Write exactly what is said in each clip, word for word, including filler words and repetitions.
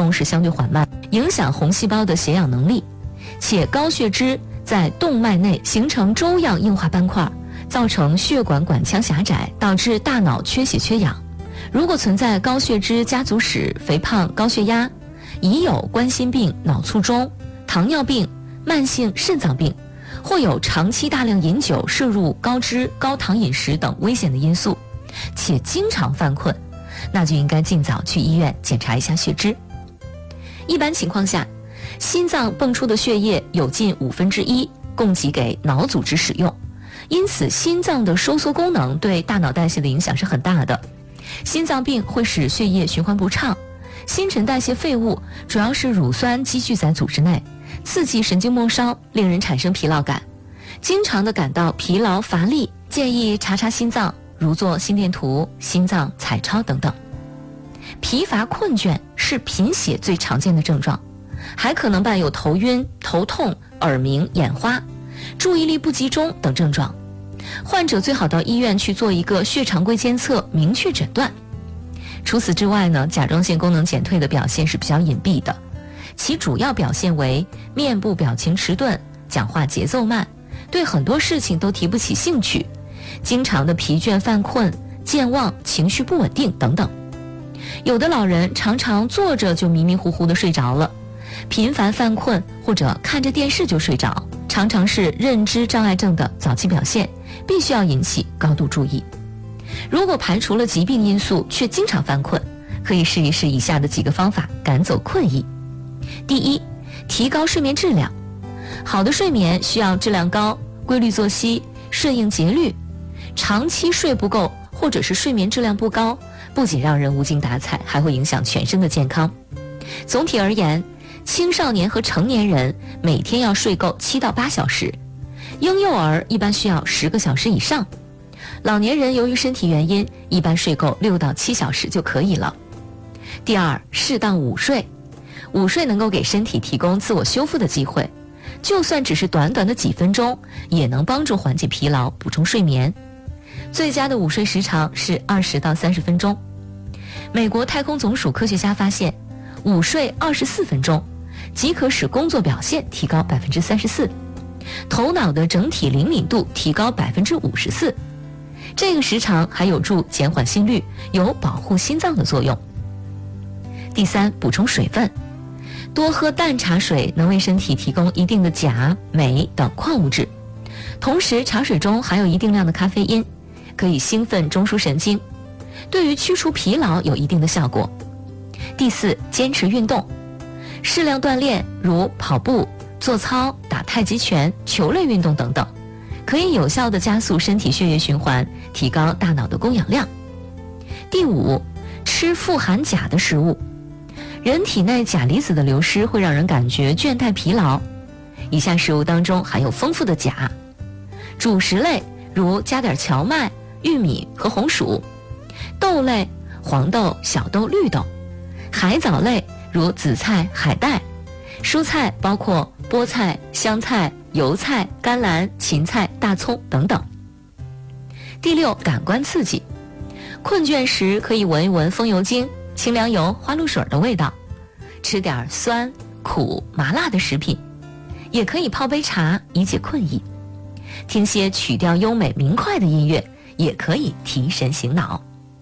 动是相对缓慢，影响红细胞的携氧能力，且高血脂在动脉内形成粥样硬化斑块，造成血管管腔狭窄，导致大脑缺血缺氧。如果存在高血脂家族史、肥胖、高血压，已有冠心病、脑卒中、糖尿病、慢性肾脏病，或有长期大量饮酒、摄入高脂、高糖饮食等危险的因素，且经常犯困，那就应该尽早去医院检查一下血脂。一般情况下，心脏泵出的血液有近五分之一供给给脑组织使用，因此心脏的收缩功能对大脑代谢的影响是很大的。心脏病会使血液循环不畅，新陈代谢废物主要是乳酸积聚在组织内，刺激神经末梢，令人产生疲劳感。经常的感到疲劳乏力，建议查查心脏，如做心电图、心脏彩超等等。疲乏困倦是贫血最常见的症状，还可能伴有头晕、头痛、耳鸣、眼花、注意力不集中等症状。患者最好到医院去做一个血常规监测，明确诊断。除此之外呢，甲状腺功能减退的表现是比较隐蔽的，其主要表现为面部表情迟钝、讲话节奏慢，对很多事情都提不起兴趣，经常的疲倦犯困、健忘、情绪不稳定等等。有的老人常常坐着就迷迷糊糊的睡着了，频繁犯困或者看着电视就睡着，常常是认知障碍症的早期表现，必须要引起高度注意。如果排除了疾病因素却经常犯困，可以试一试以下的几个方法赶走困意。第一，提高睡眠质量。好的睡眠需要质量高、规律作息、顺应节律。长期睡不够或者是睡眠质量不高，不仅让人无精打采，还会影响全身的健康。总体而言，青少年和成年人每天要睡够七到八小时，婴幼儿一般需要十个小时以上，老年人由于身体原因，一般睡够六到七小时就可以了。第二，适当午睡。午睡能够给身体提供自我修复的机会，就算只是短短的几分钟，也能帮助缓解疲劳，补充睡眠。最佳的午睡时长是二十到三十分钟。美国太空总署科学家发现，午睡二十四分钟即可使工作表现提高百分之三十四，头脑的整体灵敏度提高百分之五十四。这个时长还有助减缓心率，有保护心脏的作用。第三，补充水分。多喝淡茶水能为身体提供一定的钾、镁等矿物质，同时茶水中含有一定量的咖啡因，可以兴奋中枢神经，对于驱除疲劳有一定的效果。第四，坚持运动。适量锻炼，如跑步、做操、打太极拳、球类运动等等，可以有效地加速身体血液循环，提高大脑的供氧量。第五，吃富含钾的食物。人体内钾离子的流失会让人感觉倦怠疲劳，以下食物当中含有丰富的钾。主食类如加点荞麦、玉米和红薯，豆类黄豆、小豆、绿豆，海藻类如紫菜、海带，蔬菜包括菠菜、香菜、油菜、甘蓝、芹菜、大葱等等。第六，感官刺激。困倦时可以闻一闻风油精、清凉油、花露水的味道，吃点酸、苦、麻辣的食品，也可以泡杯茶以解困意。听些曲调优美明快的音乐，也可以提神醒脑。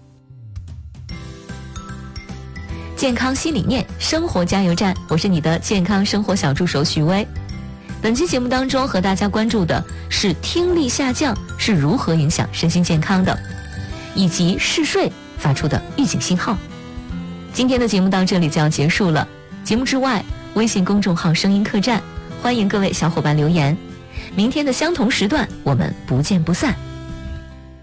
健康新理念，生活加油站，我是你的健康生活小助手许巍。本期节目当中和大家关注的是听力下降是如何影响身心健康的，以及嗜睡发出的预警信号。今天的节目到这里就要结束了，节目之外，微信公众号声音客栈，欢迎各位小伙伴留言。明天的相同时段，我们不见不散。